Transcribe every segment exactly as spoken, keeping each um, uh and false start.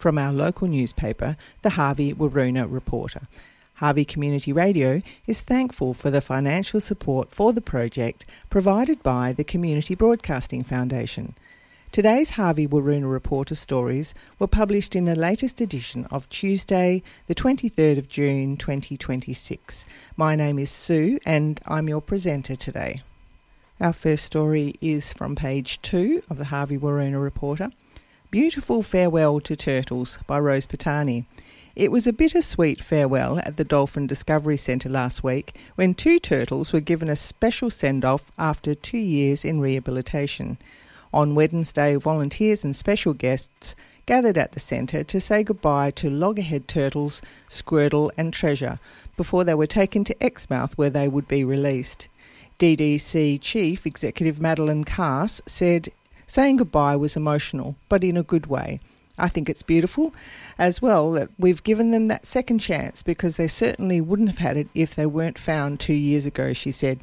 from our local newspaper, the Harvey Waroona Reporter. Harvey Community Radio is thankful for the financial support for the project provided by the Community Broadcasting Foundation. Today's Harvey Waroona Reporter stories were published in the latest edition of Tuesday, the twenty-third of June twenty twenty-six. My name is Sue and I'm your presenter today. Our first story is from page two of the Harvey Waroona Reporter. Beautiful Farewell to Turtles by Rose Patani. It was a bittersweet farewell at the Dolphin Discovery Centre last week when two turtles were given a special send-off after two years in rehabilitation. On Wednesday, volunteers and special guests gathered at the centre to say goodbye to loggerhead turtles, Squirtle and Treasure before they were taken to Exmouth where they would be released. D D C Chief Executive Madeline Cass said, "Saying goodbye was emotional, but in a good way. I think it's beautiful as well that we've given them that second chance because they certainly wouldn't have had it if they weren't found two years ago," she said.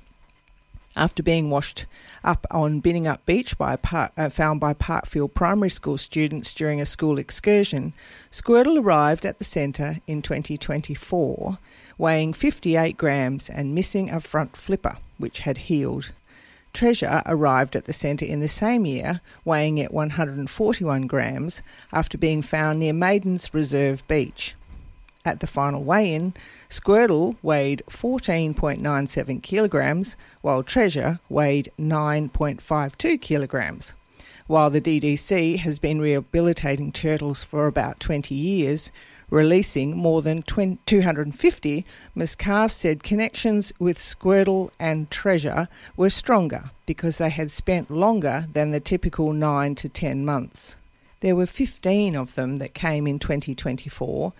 After being washed up on Binningup Beach by Park, uh, found by Parkfield Primary School students during a school excursion, Squirtle arrived at the centre in twenty twenty-four, weighing fifty-eight grams and missing a front flipper, which had healed. Treasure arrived at the centre in the same year, weighing at one hundred forty-one grams after being found near Maidens Reserve Beach. At the final weigh-in, Squirtle weighed fourteen point nine seven kilograms, while Treasure weighed nine point five two kilograms. While the D D C has been rehabilitating turtles for about twenty years, releasing more than two hundred fifty, Miz Cass said connections with Squirtle and Treasure were stronger because they had spent longer than the typical nine to ten months. There were fifteen of them that came in twenty twenty-four,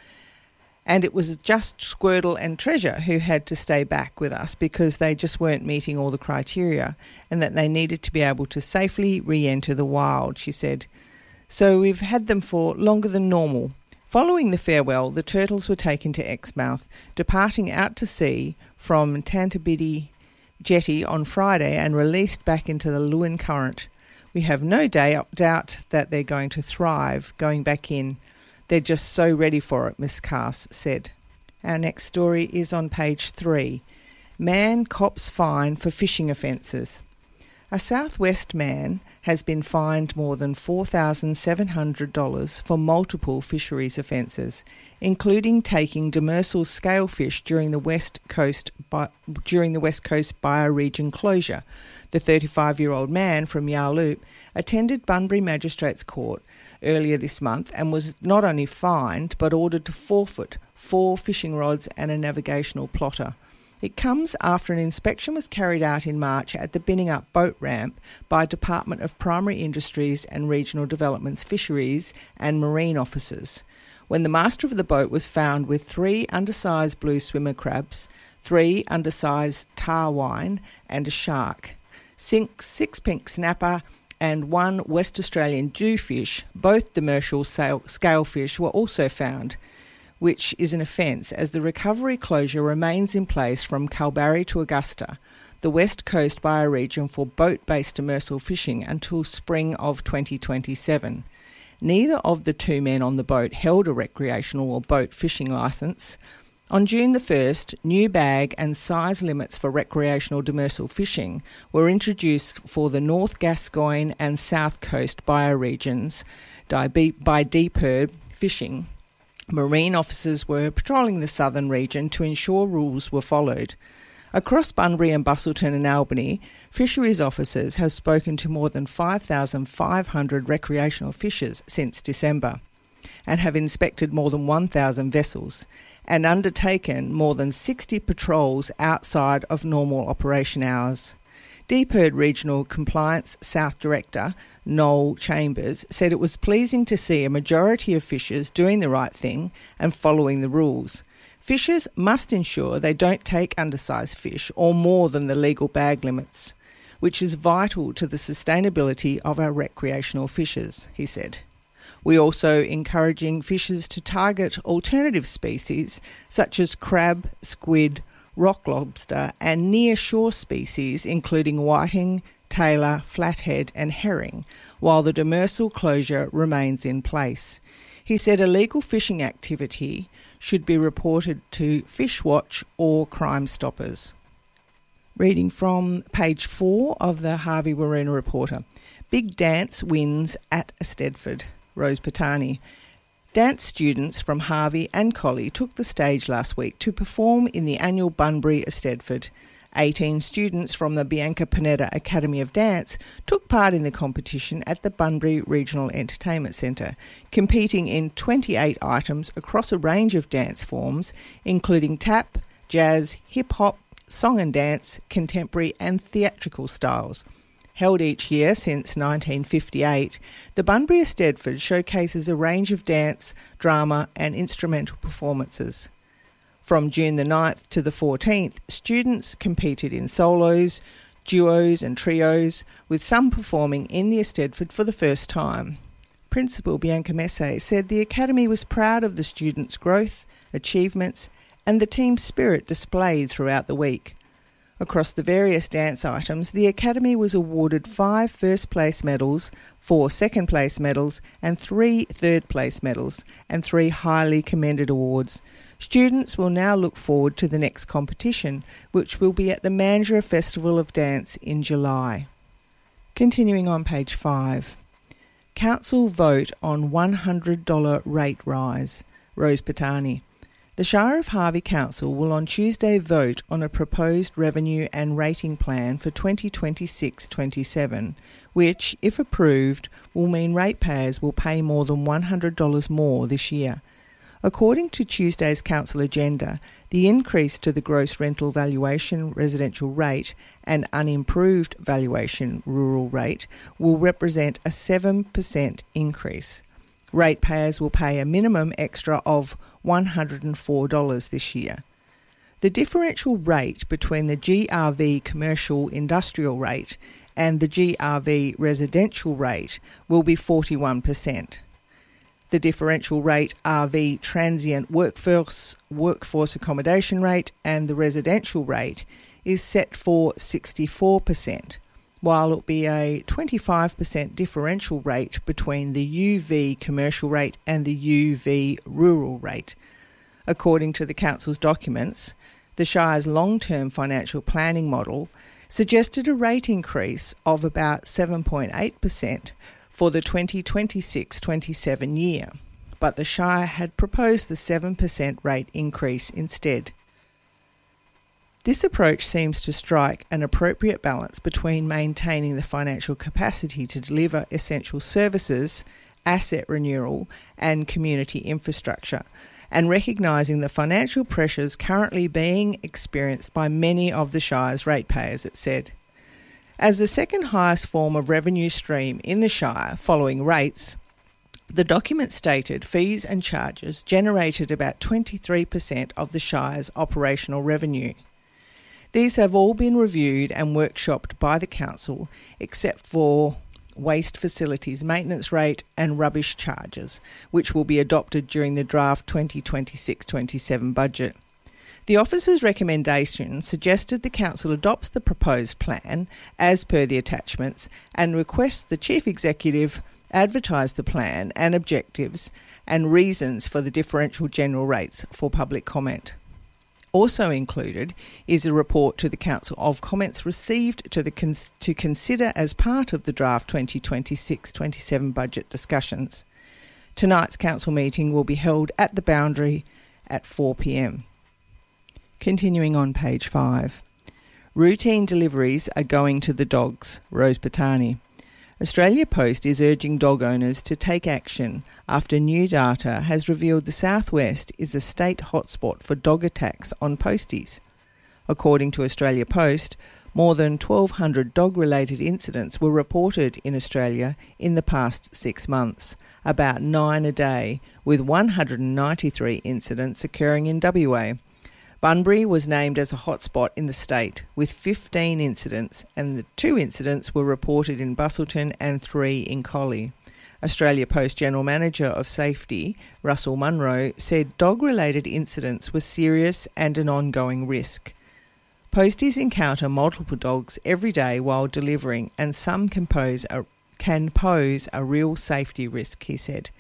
and it was just Squirtle and Treasure who had to stay back with us because they just weren't meeting all the criteria and that they needed to be able to safely re-enter the wild, she said. So we've had them for longer than normal. Following the farewell, the turtles were taken to Exmouth, departing out to sea from Tantabiddi Jetty on Friday and released back into the Lewin Current. We have no doubt that they're going to thrive going back in. They're just so ready for it, Miss Cass said. Our next story is on page three. Man cops fine for fishing offences. A Southwest man has been fined more than four thousand seven hundred dollars for multiple fisheries offences, including taking demersal scalefish during the West Coast bi- during the West Coast bioregion closure. The thirty-five-year-old man from Yarloop attended Bunbury Magistrates Court earlier this month and was not only fined but ordered to forfeit four fishing rods and a navigational plotter. It comes after an inspection was carried out in March at the Binningup boat ramp by Department of Primary Industries and Regional Development's Fisheries and Marine officers, when the master of the boat was found with three undersized blue swimmer crabs, three undersized tar wine and a shark, six, six pink snapper and one West Australian dewfish. Both demersal scalefish were also found, which is an offence as the recovery closure remains in place from Kalbarri to Augusta, the West Coast bioregion for boat-based demersal fishing until spring of twenty twenty-seven. Neither of the two men on the boat held a recreational or boat fishing licence. On June the first, new bag and size limits for recreational demersal fishing were introduced for the North Gascoyne and South Coast bioregions by D P E R D Fishing. Marine officers were patrolling the southern region to ensure rules were followed. Across Bunbury and Busselton and Albany, fisheries officers have spoken to more than five thousand five hundred recreational fishers since December and have inspected more than one thousand vessels and undertaken more than sixty patrols outside of normal operation hours. D P E R D Regional Compliance South Director Noel Chambers said it was pleasing to see a majority of fishers doing the right thing and following the rules. Fishers must ensure they don't take undersized fish or more than the legal bag limits, which is vital to the sustainability of our recreational fishers, he said. We also encouraging fishers to target alternative species such as crab, squid, rock lobster and near-shore species including whiting, tailor, flathead and herring, while the demersal closure remains in place. He said illegal fishing activity should be reported to Fishwatch or Crime Stoppers. Reading from page four of the Harvey Waroona Reporter. Big dance wins at Eisteddfod. Rose Patani. Dance students from Harvey and Collie took the stage last week to perform in the annual Bunbury Eisteddfod. eighteen students from the Bianca Pineda Academy of Dance took part in the competition at the Bunbury Regional Entertainment Centre, competing in twenty-eight items across a range of dance forms, including tap, jazz, hip-hop, song and dance, contemporary and theatrical styles. Held each year since nineteen fifty-eight, the Bunbury Eisteddfod showcases a range of dance, drama and instrumental performances. From June the ninth to the fourteenth, students competed in solos, duos and trios, with some performing in the Eisteddfod for the first time. Principal Bianca Messe said the Academy was proud of the students' growth, achievements and the team spirit displayed throughout the week. Across the various dance items, the Academy was awarded five first-place medals, four second-place medals and three third-place medals, and three highly commended awards. Students will now look forward to the next competition, which will be at the Mandurah Festival of Dance in July. Continuing on page five. Council vote on one hundred dollars rate rise. Rose Patani. The Shire of Harvey Council will on Tuesday vote on a proposed revenue and rating plan for twenty twenty-six twenty-seven, which, if approved, will mean ratepayers will pay more than one hundred dollars more this year. According to Tuesday's council agenda, the increase to the gross rental valuation residential rate and unimproved valuation rural rate will represent a seven percent increase. Ratepayers will pay a minimum extra of one hundred four dollars this year. The differential rate between the G R V commercial industrial rate and the G R V residential rate will be forty-one percent. The differential rate R V transient workforce, workforce accommodation rate and the residential rate is set for sixty-four percent, while it will be a twenty-five percent differential rate between the U V commercial rate and the U V rural rate. According to the Council's documents, the Shire's long-term financial planning model suggested a rate increase of about seven point eight percent for the twenty twenty-six twenty-seven year, but the Shire had proposed the seven percent rate increase instead. This approach seems to strike an appropriate balance between maintaining the financial capacity to deliver essential services, asset renewal and community infrastructure, and recognising the financial pressures currently being experienced by many of the Shire's ratepayers, it said. As the second highest form of revenue stream in the Shire following rates, the document stated fees and charges generated about twenty-three percent of the Shire's operational revenue. These have all been reviewed and workshopped by the Council, except for waste facilities maintenance rate and rubbish charges, which will be adopted during the draft twenty twenty-six twenty-seven budget. The officer's recommendation suggested the Council adopts the proposed plan as per the attachments and requests the Chief Executive advertise the plan and objectives and reasons for the differential general rates for public comment. Also included is a report to the Council of comments received to the cons- to consider as part of the draft twenty twenty-six twenty-seven budget discussions. Tonight's Council meeting will be held at the Boundary at four p m. Continuing on page five. Routine deliveries are going to the dogs. Rose Patani. Australia Post is urging dog owners to take action after new data has revealed the southwest is a state hotspot for dog attacks on posties. According to Australia Post, more than twelve hundred dog-related incidents were reported in Australia in the past six months, about nine a day, with one hundred ninety-three incidents occurring in W A. Bunbury was named as a hotspot in the state, with fifteen incidents, and the two incidents were reported in Busselton and three in Collie. Australia Post General Manager of Safety, Russell Munro, said dog-related incidents were serious and an ongoing risk. Posties encounter multiple dogs every day while delivering, and some can pose a, can pose a real safety risk, he said.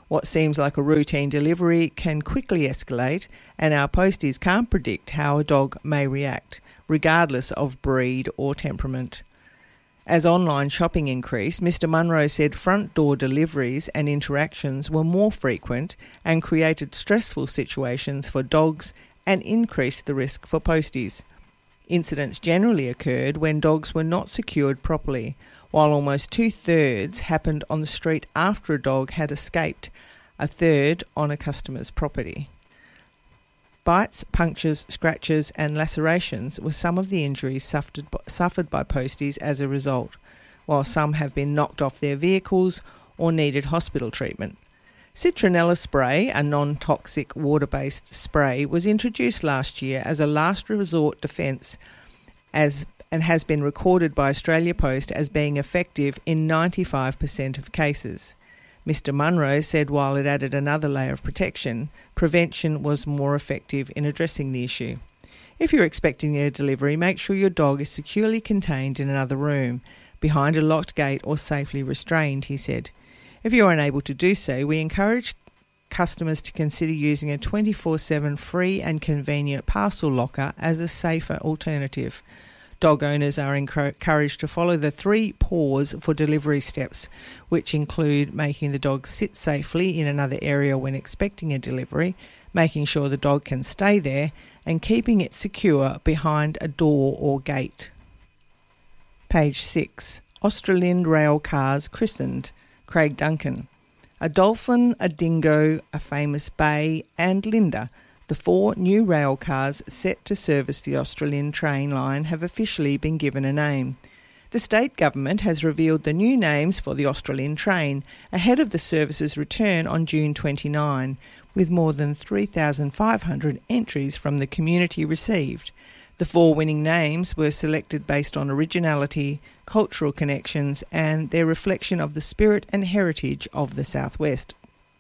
What seems like a routine delivery can quickly escalate, and our posties can't predict how a dog may react, regardless of breed or temperament. As online shopping increased, Mister Munro said front door deliveries and interactions were more frequent and created stressful situations for dogs and increased the risk for posties. Incidents generally occurred when dogs were not secured properly, while almost two-thirds happened on the street after a dog had escaped, a third on a customer's property. Bites, punctures, scratches and lacerations were some of the injuries suffered by, suffered by posties as a result, while some have been knocked off their vehicles or needed hospital treatment. Citronella spray, a non-toxic water-based spray, was introduced last year as a last resort defence as and has been recorded by Australia Post as being effective in ninety-five percent of cases. Mister Munro said while it added another layer of protection, prevention was more effective in addressing the issue. If you're expecting a delivery, make sure your dog is securely contained in another room, behind a locked gate or safely restrained, he said. If you're unable to do so, we encourage customers to consider using a twenty-four seven free and convenient parcel locker as a safer alternative. Dog owners are encouraged to follow the three pause for delivery steps, which include making the dog sit safely in another area when expecting a delivery, making sure the dog can stay there, and keeping it secure behind a door or gate. Page six. Australind rail cars christened. Craig Duncan. A dolphin, a dingo, a famous bay, and Linda. The four new rail cars set to service the Australind train line have officially been given a name. The state government has revealed the new names for the Australind train ahead of the service's return on June twenty-ninth, with more than three thousand five hundred entries from the community received. The four winning names were selected based on originality, cultural connections, and their reflection of the spirit and heritage of the Southwest.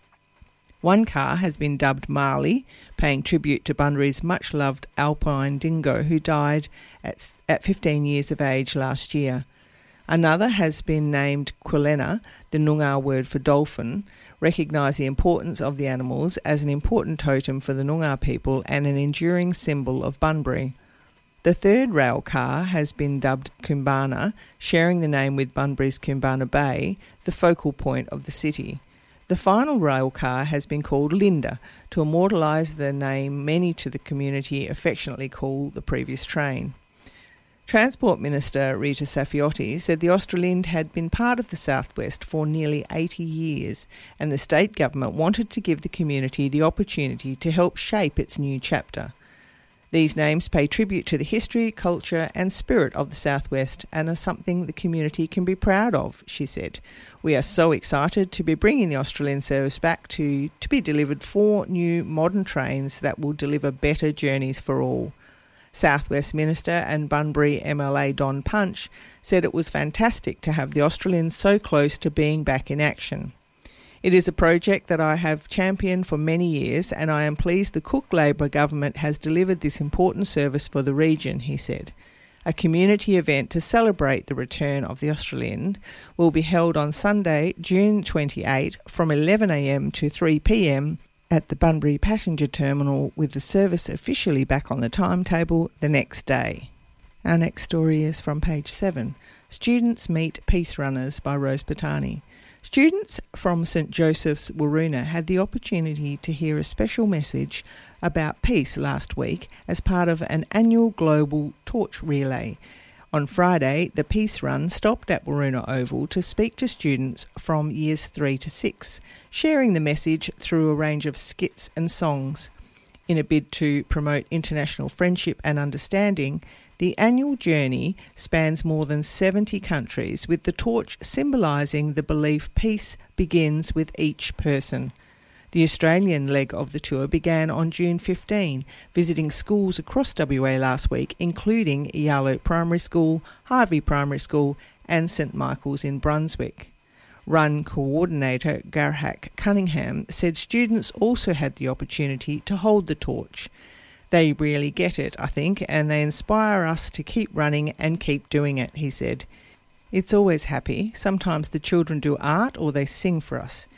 One car has been dubbed Marley, paying tribute to Bunbury's much-loved alpine dingo who died at, at fifteen years of age last year. Another has been named Quilena, the Noongar word for dolphin, recognise the importance of the animals as an important totem for the Noongar people and an enduring symbol of Bunbury. The third rail car has been dubbed Kumbana, sharing the name with Bunbury's Kumbana Bay, the focal point of the city. The final rail car has been called Linda, to immortalise the name many to the community affectionately call the previous train. Transport Minister Rita Saffioti said the Australind had been part of the Southwest for nearly eighty years, and the state government wanted to give the community the opportunity to help shape its new chapter. These names pay tribute to the history, culture and spirit of the Southwest and are something the community can be proud of, she said. We are so excited to be bringing the Australind service back to, to be delivered four new modern trains that will deliver better journeys for all. Southwest Minister and Bunbury M L A Don Punch said it was fantastic to have the Australind so close to being back in action. It is a project that I have championed for many years, and I am pleased the Cook Labor government has delivered this important service for the region, he said. A community event to celebrate the return of the Australind will be held on Sunday, June twenty-eighth from eleven a m to three p m at the Bunbury Passenger Terminal, with the service officially back on the timetable the next day. Our next story is from page seven. Students Meet Peace Runners by Rose Patani. Students from St Joseph's Waroona had the opportunity to hear a special message about peace last week as part of an annual global torch relay. On Friday, the Peace Run stopped at Waroona Oval to speak to students from years three to six, sharing the message through a range of skits and songs. In a bid to promote international friendship and understanding, the annual journey spans more than seventy countries, with the torch symbolising the belief peace begins with each person. The Australian leg of the tour began on June fifteenth, visiting schools across W A last week, including Yarlow Primary School, Harvey Primary School and St Michael's in Brunswick. Run coordinator Garhak Cunningham said students also had the opportunity to hold the torch. They really get it, I think, and they inspire us to keep running and keep doing it, he said. It's always happy. Sometimes the children do art or they sing for us.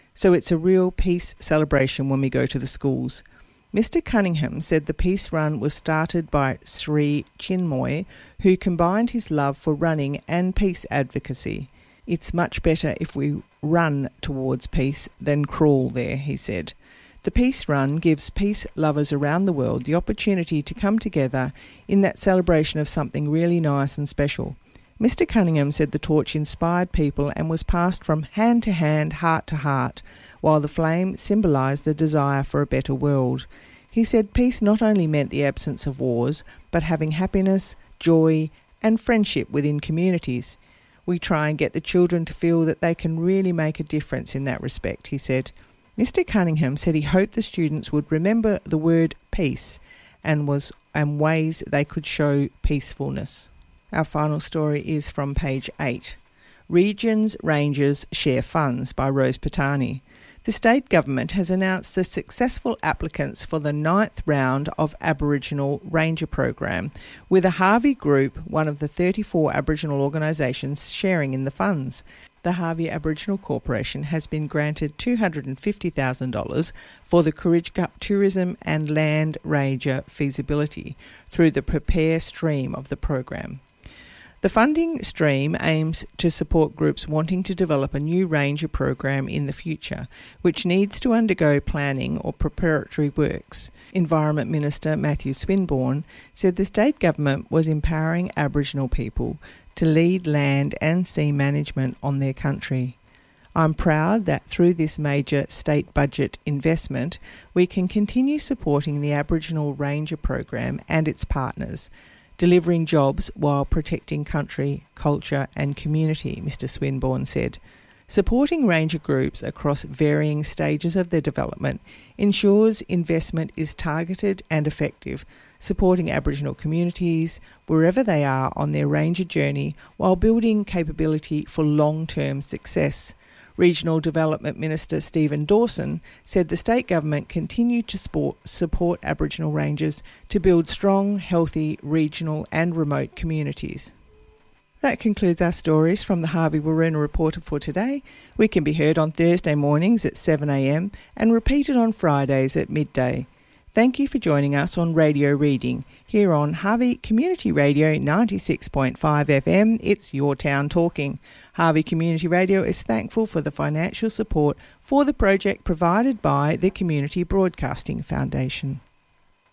so it's a real peace celebration when we go to the schools. Mister Cunningham said the peace run was started by Sri Chinmoy, who combined his love for running and peace advocacy. It's much better if we run towards peace than crawl there, he said. The Peace Run gives peace lovers around the world the opportunity to come together in that celebration of something really nice and special. Mister Cunningham said the torch inspired people and was passed from hand to hand, heart to heart, while the flame symbolised the desire for a better world. He said peace not only meant the absence of wars, but having happiness, joy and friendship within communities. We try and get the children to feel that they can really make a difference in that respect, he said. Mister Cunningham said he hoped the students would remember the word peace and was and ways they could show peacefulness. Our final story is from page eight. Regions Rangers Share Funds by Rose Patani. The state government has announced the successful applicants for the ninth round of Aboriginal Ranger Program, with the Harvey Group, one of the thirty-four Aboriginal organisations, sharing in the funds. The Harvey Aboriginal Corporation has been granted two hundred fifty thousand dollars for the Courage Cup Tourism and Land Ranger feasibility through the Prepare stream of the program. The funding stream aims to support groups wanting to develop a new ranger program in the future, which needs to undergo planning or preparatory works. Environment Minister Matthew Swinburne said the state government was empowering Aboriginal people to lead land and sea management on their country. I'm proud that through this major state budget investment, we can continue supporting the Aboriginal Ranger Program and its partners, delivering jobs while protecting country, culture and community, Mister Swinburne said. Supporting ranger groups across varying stages of their development ensures investment is targeted and effective, supporting Aboriginal communities wherever they are on their ranger journey while building capability for long-term success. Regional Development Minister Stephen Dawson said the state government continued to support, support Aboriginal rangers to build strong, healthy, regional and remote communities. That concludes our stories from the Harvey Waroona Reporter for today. We can be heard on Thursday mornings at seven a m and repeated on Fridays at midday. Thank you for joining us on Radio Reading. Here on Harvey Community Radio ninety-six point five F M, it's Your Town Talking. Harvey Community Radio is thankful for the financial support for the project provided by the Community Broadcasting Foundation.